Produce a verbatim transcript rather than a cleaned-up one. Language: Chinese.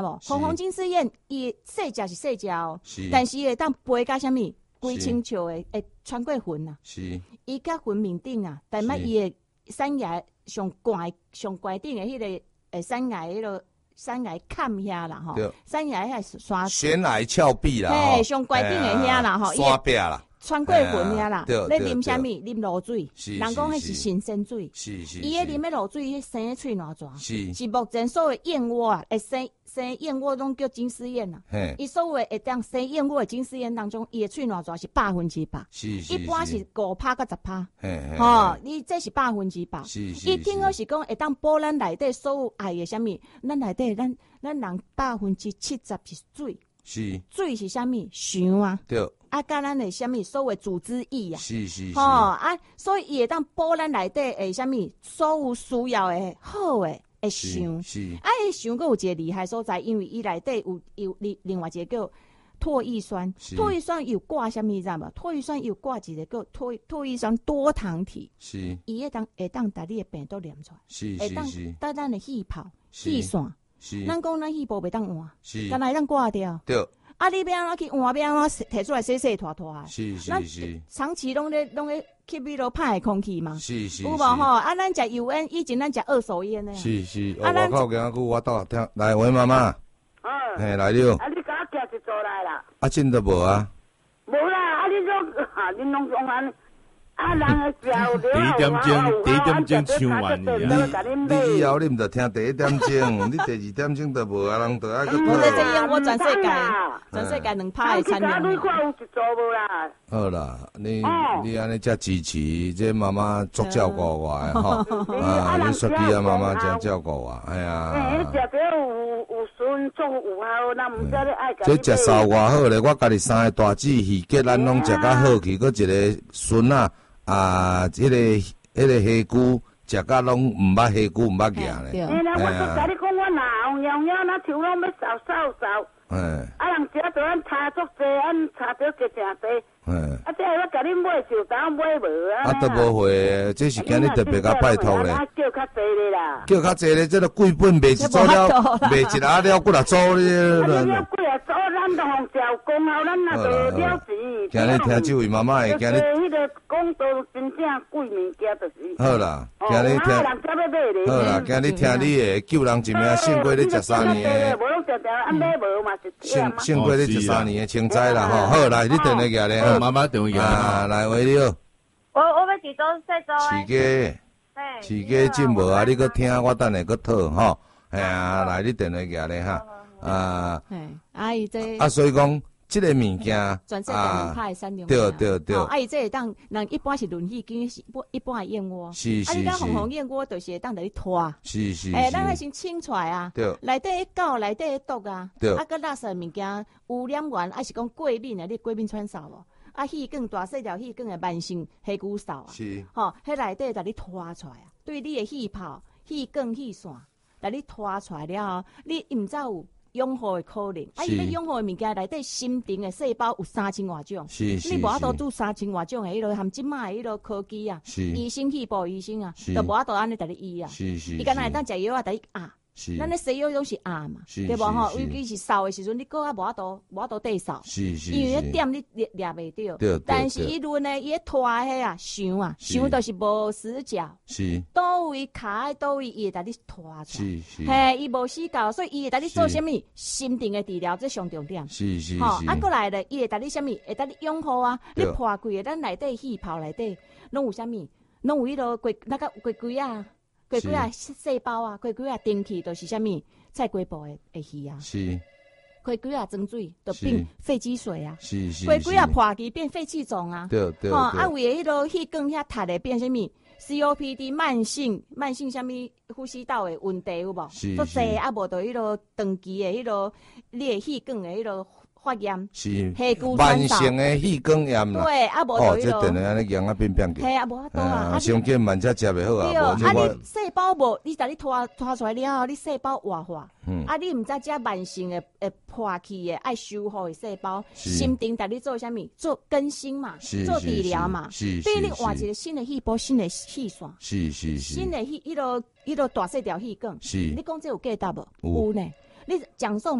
无？红红金丝燕伊细只是细只哦，但是会当飞甲啥物？规清笑的会穿过云啊。是。伊甲云面顶啊，但嘛伊的山崖上高上高顶的迄个诶山崖迄个山崖坎遐啦吼，山崖遐山悬崖峭壁啦， 嘿上高顶的遐啦吼， 山壁啦。 穿过云遐啦，咧啉啥物？啉露水，人讲迄是神仙水。是是。伊咧啉的露水，迄生的喙偌大？是是目前所有燕窝啊，会生生燕窝拢叫金丝燕啊。伊所有会当生燕窝的金丝燕当中，伊的喙偌大是百分之百。是是。一般是五趴到十趴。吼，你这是百分之百。是是。伊听讲是讲会当保咱内底所有爱的啥物？咱内底咱咱人百分之七十是水。是。水是啥物？想啊。对。啊，甲咱的啥物所谓组织液啊，是是是，吼啊，所以伊会当补咱内底诶啥物所有需要诶好诶诶想，是啊，诶想佫有一个厉害所在，因为伊内底有有另另外一个叫唾液酸，唾液酸有挂啥物你知道无？唾液酸有挂一个叫唾唾液酸多糖体，是伊会当会当把你诶病都念出来，是是是，当咱诶气泡气线，是咱讲咱气泡袂当换，是，敢若当挂掉，对。啊！你要安怎去换？要安怎摕出来洗洗拖拖？是是是。长期拢咧拢咧吸迄落歹的空气嘛？是是。有无吼？啊，咱食油烟，以前咱食二手烟呢。是是。啊，我靠，今仔我倒听来喂妈妈。嗯。嘿，来了。啊，你甲我寄一组来啦。啊，真都无啊。无啦，啊，你拢啊，你拢用安。啊，人诶笑了。第一点钟，第一点钟唱完去啊。你以后你毋着听第一点钟，你第二点钟就无啊，人着爱去。我在这样，我全世界，全世界两拍的产量。你看有一组无啦？好啦，你你安尼遮支持，这妈妈足照顾我诶吼。啊，你说起啊，妈妈真照顾我，哎呀。诶，食着有有孙做有效，咱毋知你爱。这食烧偌好咧，我家己三个大姊鱼结，咱拢食较好去，搁一个孙啊。啊，迄个、迄个虾菇，食甲拢毋捌虾菇，毋捌行咧。哎啦，我都甲你讲，我哪红红红，那像拢要扫扫扫。嗯。啊，人食着咱差足济，俺差着个诚济。嗯。啊，这我甲你买就当买无啊。啊，都无会，这是今日特别甲拜托咧。叫较济咧啦。叫较济咧，这个贵本卖一组了，卖一下了，几啊组咧。啊，了几啊组，咱都互照功效，咱那就了钱。今日听这位妈妈的，今日。迄个讲到真正贵物件就是。好啦，今日听。好啦，今日听你的救人一命，胜过你食三年的。无拢常常安买无嘛是。胜胜过你食三年的清斋啦吼。好来，你电话过来。妈妈电话啊，来喂你好。我我要几组细组诶。饲鸡，饲鸡真无啊！你搁听，我等下搁讨吼。哎呀，来你电话过来哈。啊。阿姨这。啊，所以讲。这个物件，全世界两派产量。对对对。啊，伊这会当，人一般是轮椅，跟是一般的燕窝。是是是。啊，你讲红红燕窝，就是会当来拖。是是是。诶，咱爱先清出来啊。对。内底迄狗，内底迄毒啊。对。啊，搁垃圾物件，污染源，还是讲过敏啊？你过敏串扫无？啊，细管大细条细管的慢性黑骨扫啊。是。吼，迄内底甲你拖出来啊，对你的气泡、气管、气线，甲你拖出来了后，你毋知有。养护的可能，啊！伊咧养护的物件内底心灵的细胞有三千外种，是是是你无法度做三千外种的迄落含即卖迄落科技啊，医生去报医生啊，就无法度安尼甲你医啊，是是伊敢若会当食药啊，甲你压。是，咱咧西药拢是压嘛，对无吼？尤其是扫的时阵，你搁较无法度，无法度对扫，是是因为迄点你掠掠袂着。但是伊论呢，伊拖迄啊，想啊，想都是无死角。是。倒位卡倒位，伊会甲你拖出来。是是。嘿，伊无死角，所以伊会甲你做啥物？心定的治疗，这上重点。是是是。吼，啊，过来咧，伊会甲你啥物？会甲你养护啊，你破开的，咱内底气泡内底，拢有啥物？拢有迄落规那个规规啊。龟龟啊，细胞啊，龟龟啊，电气都是啥物？菜龟部的的鱼啊，是。龟龟啊，装水就变肺积水啊，是是。龟龟啊，破去变肺气肿啊，对对。吼，啊，为迄落气管遐塌的变啥物 ？C O P D 慢性慢性啥物呼吸道的问题有无？是。都侪啊，无就迄落长期的迄落你的气管的迄落。发炎是慢性的气管炎啦，对，啊无就迄落。哦，这电话安尼养啊变变个。系啊，无法度啊。上紧慢才食袂好啊。对，啊你细胞无，你甲你拖拖出来了后，你细胞活化。嗯。啊，你毋知遮慢性的诶破去的爱修复的细胞，心定甲你做啥物？做更新嘛，做治疗嘛。是是是。对你换一个新的细胞，新的气线。是是是。新的气，迄落迄落大细条气管。是。你讲这有价值无？有呢。 你讲授